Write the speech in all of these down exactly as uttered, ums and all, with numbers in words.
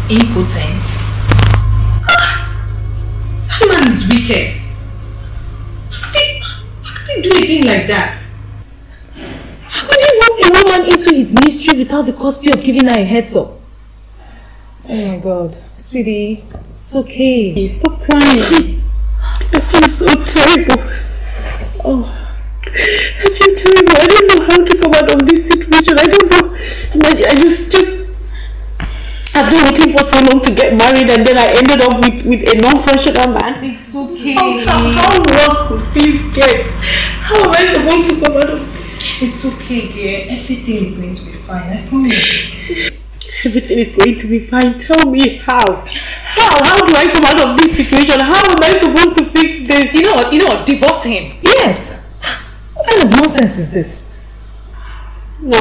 Impotent? Ah, that man is wicked. How could he, how could he do a thing like that? How could he walk a woman into his mystery without the cost of giving her a heads up? Oh my God, sweetie, it's okay. Stop crying. I feel so terrible. Oh, I feel terrible. I don't know how to come out of this situation. I don't know. Imagine, I just, just, I've been waiting for so long to get married, and then I ended up with, with a non-functional man. It's okay. How, how, how worse could this get? How am I supposed to come out of this? It's okay, dear. Everything is going to be fine. I promise. Everything is going to be fine. Tell me how. How? How do I come out of this situation? How am I supposed to fix this? You know what? You know what? Divorce him. Yes. What kind of nonsense is this? No.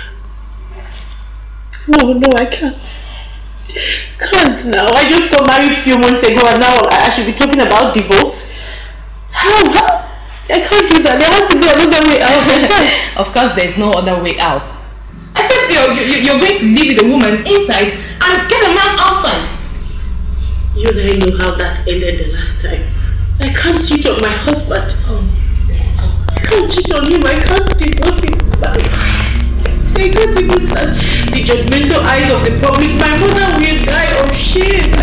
No, no, I can't. Can't now. I just got married a few months ago and now I should be talking about divorce. How? How? I can't do that. There has to be another way out. Of course, there's no other way out. Except you're, you're, you're going to live with a woman inside and get a man outside. You and I know how that ended the last time. I can't cheat on my husband. Oh, yes. I can't cheat on him. I can't divorce him. I can't even stand the judgmental eyes of the public. My mother will die of shame.